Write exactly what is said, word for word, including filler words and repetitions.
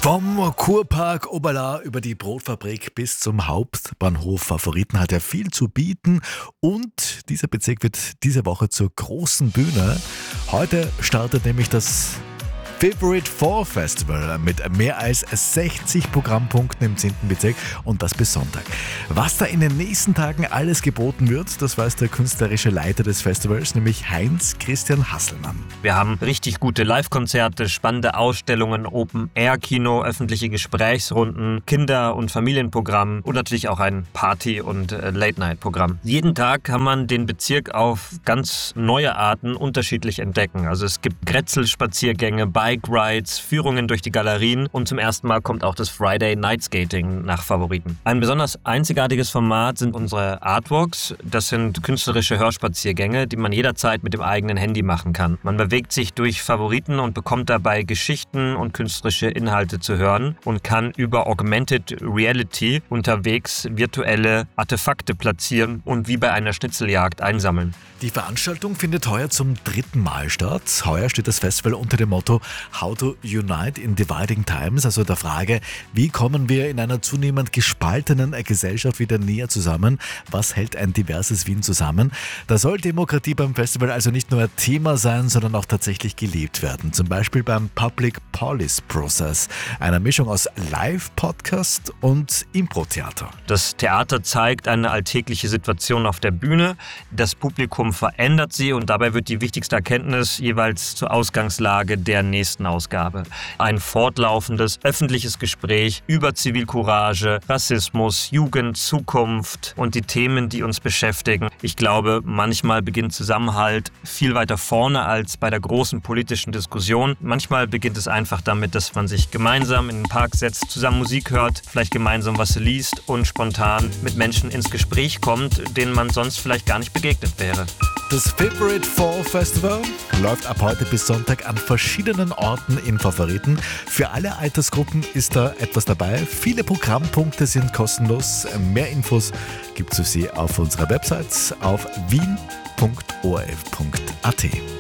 Vom Kurpark Oberla über die Brotfabrik bis zum Hauptbahnhof Favoriten hat er viel zu bieten und dieser Bezirk wird diese Woche zur großen Bühne. Heute startet nämlich das Favorite Four Festival mit mehr als sechzig Programmpunkten im zehnten Bezirk und das bis Sonntag. Was da in den nächsten Tagen alles geboten wird, das weiß der künstlerische Leiter des Festivals, nämlich Heinz Christian Hasselmann. Wir haben richtig gute Live-Konzerte, spannende Ausstellungen, Open-Air-Kino, öffentliche Gesprächsrunden, Kinder- und Familienprogramm und natürlich auch ein Party- und Late-Night-Programm. Jeden Tag kann man den Bezirk auf ganz neue Arten unterschiedlich entdecken. Also es gibt Grätzl-Spaziergänge, Bike Rides, Führungen durch die Galerien und zum ersten Mal kommt auch das Friday Night Skating nach Favoriten. Ein besonders einzigartiges Format sind unsere Artwalks. Das sind künstlerische Hörspaziergänge, die man jederzeit mit dem eigenen Handy machen kann. Man bewegt sich durch Favoriten und bekommt dabei Geschichten und künstlerische Inhalte zu hören und kann über Augmented Reality unterwegs virtuelle Artefakte platzieren und wie bei einer Schnitzeljagd einsammeln. Die Veranstaltung findet heuer zum dritten Mal statt. Heuer steht das Festival unter dem Motto How to Unite in Dividing Times, also der Frage, wie kommen wir in einer zunehmend gespaltenen Gesellschaft wieder näher zusammen? Was hält ein diverses Wien zusammen? Da soll Demokratie beim Festival also nicht nur ein Thema sein, sondern auch tatsächlich gelebt werden. Zum Beispiel beim Public Policy Process, einer Mischung aus Live-Podcast und Impro-Theater. Das Theater zeigt eine alltägliche Situation auf der Bühne. Das Publikum verändert sie und dabei wird die wichtigste Erkenntnis jeweils zur Ausgangslage der nächsten Ausgabe. Ein fortlaufendes öffentliches Gespräch über Zivilcourage, Rassismus, Jugend, Zukunft und die Themen, die uns beschäftigen. Ich glaube, manchmal beginnt Zusammenhalt viel weiter vorne als bei der großen politischen Diskussion. Manchmal beginnt es einfach damit, dass man sich gemeinsam in den Park setzt, zusammen Musik hört, vielleicht gemeinsam was liest und spontan mit Menschen ins Gespräch kommt, denen man sonst vielleicht gar nicht begegnet wäre. Das Favorite Four Festival läuft ab heute bis Sonntag an verschiedenen Orten in Favoriten. Für alle Altersgruppen ist da etwas dabei. Viele Programmpunkte sind kostenlos. Mehr Infos gibt es für Sie auf unserer Website auf wien punkt o r f punkt a t.